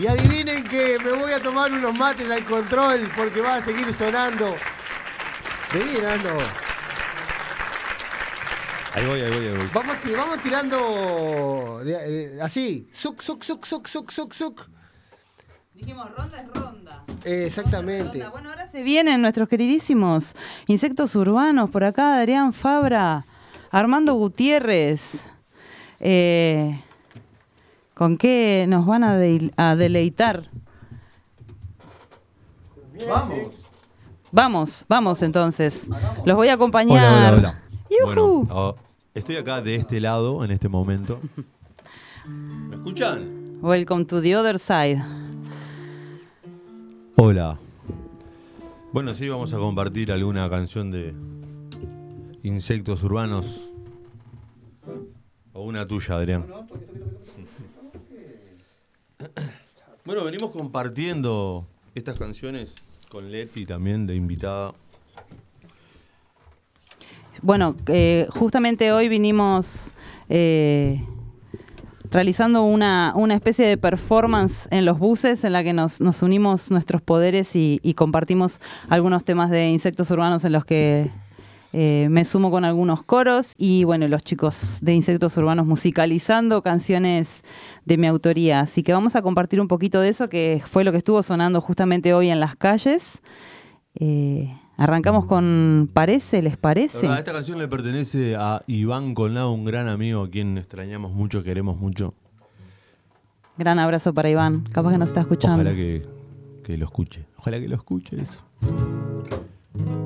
Y adivinen que me voy a tomar unos mates al control porque va a seguir sonando. Vení, Nando. Ahí voy. Vamos tirando así. Suc. Dijimos, ronda es ronda. Exactamente. Ronda. Bueno, ahora se vienen nuestros queridísimos insectos urbanos. Por acá, Adrián Fabra, Armando Gutiérrez. ¿Con qué nos van a deleitar? Vamos entonces. Los voy a acompañar. Hola. ¡Yujú! Bueno, estoy acá de este lado en este momento. ¿Me escuchan? Welcome to the other side. Hola. Bueno, sí, vamos a compartir alguna canción de insectos urbanos. O una tuya, Adrián. Bueno, venimos compartiendo estas canciones con Leti también de invitada. Bueno, justamente hoy vinimos realizando una especie de performance en los buses en la que nos unimos nuestros poderes y compartimos algunos temas de insectos urbanos en los que me sumo con algunos coros y bueno, los chicos de insectos urbanos musicalizando canciones de mi autoría. Así que vamos a compartir un poquito de eso, que fue lo que estuvo sonando justamente hoy en las calles. Arrancamos con Parece, ¿les parece? La verdad, esta canción le pertenece a Iván Colnado, un gran amigo a quien extrañamos mucho, queremos mucho. Gran abrazo para Iván, capaz que nos está escuchando. Ojalá que lo escuche. Ojalá que lo escuche eso.